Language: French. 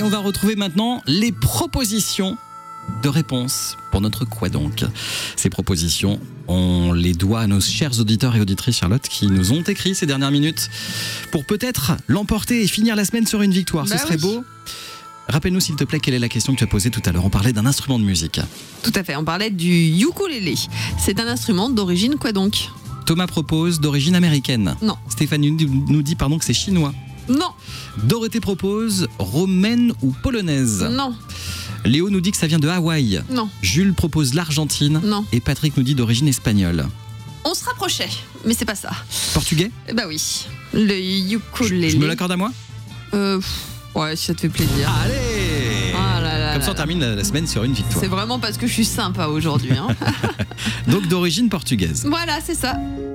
Et on va retrouver maintenant les propositions de réponse pour notre quoi donc. Ces propositions, on les doit à nos chers auditeurs et auditrices, Charlotte, qui nous ont écrit ces dernières minutes pour peut-être l'emporter et finir la semaine sur une victoire. Ce serait beau. Rappelle-nous s'il te plaît quelle est la question que tu as posée tout à l'heure. On parlait d'un instrument de musique. Tout à fait, on parlait du ukulélé. C'est un instrument d'origine quoi donc? Thomas propose d'origine américaine. Non. Stéphane nous dit que c'est chinois. Non. Dorothée propose romaine ou polonaise. Non. Léo nous dit que ça vient de Hawaï. Non. Jules propose l'Argentine. Non. Et Patrick nous dit d'origine espagnole. On se rapprochait, mais c'est pas ça. Portugais? Bah oui, le ukulélé. Je me l'accorde à moi? Ouais, si ça te fait plaisir. Allez Comme ça on termine la semaine sur une victoire. C'est vraiment parce que je suis sympa aujourd'hui. Donc d'origine portugaise. Voilà, c'est ça.